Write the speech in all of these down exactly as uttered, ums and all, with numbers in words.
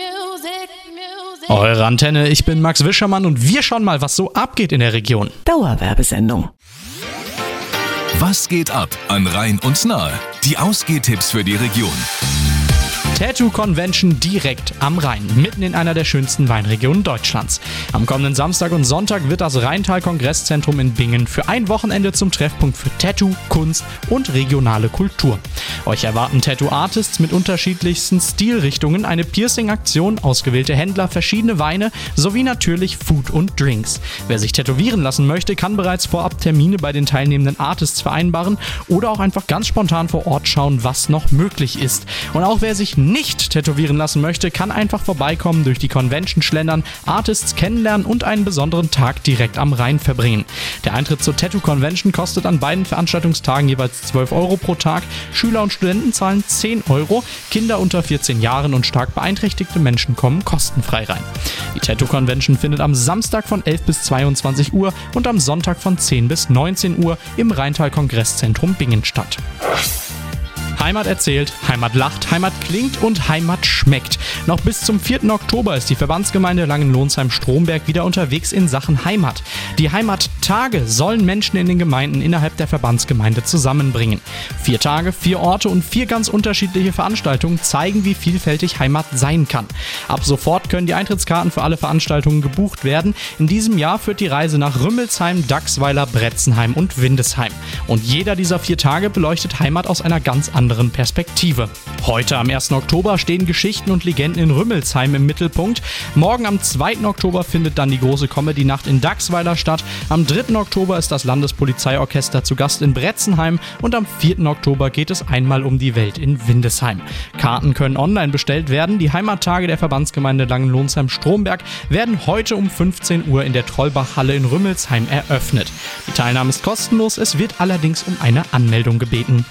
Eure Antenne, ich bin Max Wischermann und wir schauen mal, was so abgeht in der Region. Dauerwerbesendung. Was geht ab an Rhein und Nahe? Die Ausgehtipps für die Region. Tattoo Convention direkt am Rhein, mitten in einer der schönsten Weinregionen Deutschlands. Am kommenden Samstag und Sonntag wird das Rheintal-Kongresszentrum in Bingen für ein Wochenende zum Treffpunkt für Tattoo, Kunst und regionale Kultur. Euch erwarten Tattoo-Artists mit unterschiedlichsten Stilrichtungen, eine Piercing-Aktion, ausgewählte Händler, verschiedene Weine sowie natürlich Food und Drinks. Wer sich tätowieren lassen möchte, kann bereits vorab Termine bei den teilnehmenden Artists vereinbaren oder auch einfach ganz spontan vor Ort schauen, was noch möglich ist. Und auch wer sich nicht tätowieren lassen möchte, kann einfach vorbeikommen, durch die Convention schlendern, Artists kennenlernen und einen besonderen Tag direkt am Rhein verbringen. Der Eintritt zur Tattoo Convention kostet an beiden Veranstaltungstagen jeweils zwölf Euro pro Tag. Schüler und Studenten zahlen zehn Euro. Kinder unter vierzehn Jahren und stark beeinträchtigte Menschen kommen kostenfrei rein. Die Tattoo Convention findet am Samstag von elf bis zweiundzwanzig Uhr und am Sonntag von zehn bis neunzehn Uhr im Rheintal-Kongresszentrum Bingen statt. Heimat erzählt, Heimat lacht, Heimat klingt und Heimat schmeckt. Noch bis zum vierten Oktober ist die Verbandsgemeinde Langenlonsheim-Stromberg wieder unterwegs in Sachen Heimat. Die Heimattage sollen Menschen in den Gemeinden innerhalb der Verbandsgemeinde zusammenbringen. Vier Tage, vier Orte und vier ganz unterschiedliche Veranstaltungen zeigen, wie vielfältig Heimat sein kann. Ab sofort können die Eintrittskarten für alle Veranstaltungen gebucht werden. In diesem Jahr führt die Reise nach Rümmelsheim, Dachsweiler, Bretzenheim und Windesheim. Und jeder dieser vier Tage beleuchtet Heimat aus einer ganz anderen Perspektive. Heute am ersten Oktober stehen Geschichten und Legenden in Rümmelsheim im Mittelpunkt. Morgen am zweiten Oktober findet dann die große Comedy-Nacht in Dachsweiler statt. Am dritten Oktober ist das Landespolizeiorchester zu Gast in Bretzenheim und am vierten Oktober geht es einmal um die Welt in Windesheim. Karten können online bestellt werden. Die Heimattage der Verbandsgemeinde Langenlonsheim-Stromberg werden heute um fünfzehn Uhr in der Trollbachhalle in Rümmelsheim eröffnet. Die Teilnahme ist kostenlos, es wird allerdings um eine Anmeldung gebeten.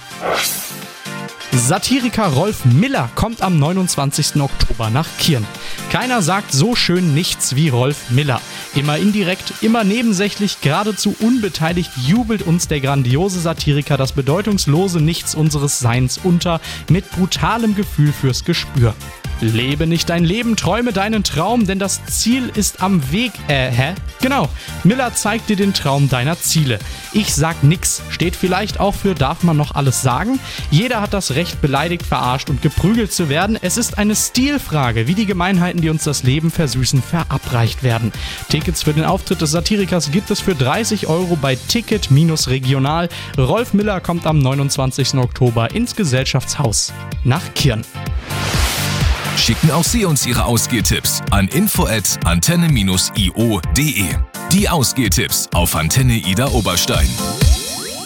Satiriker Rolf Miller kommt am neunundzwanzigsten Oktober nach Kirn. Keiner sagt so schön nichts wie Rolf Miller. Immer indirekt, immer nebensächlich, geradezu unbeteiligt jubelt uns der grandiose Satiriker das bedeutungslose Nichts unseres Seins unter, mit brutalem Gefühl fürs Gespür. Lebe nicht dein Leben, träume deinen Traum, denn das Ziel ist am Weg. Äh, hä? Genau. Miller zeigt dir den Traum deiner Ziele. Ich sag nix steht vielleicht auch für darf man noch alles sagen? Jeder hat das Recht, beleidigt, verarscht und geprügelt zu werden. Es ist eine Stilfrage, wie die Gemeinheiten, die uns das Leben versüßen, verabreicht werden. Tickets für den Auftritt des Satirikers gibt es für dreißig Euro bei Ticket-Regional. Rolf Miller kommt am neunundzwanzigsten Oktober ins Gesellschaftshaus nach Kirn. Schicken auch Sie uns Ihre Ausgehtipps an info at antenne dash i o punkt de. Die Ausgehtipps auf Antenne Ida Oberstein.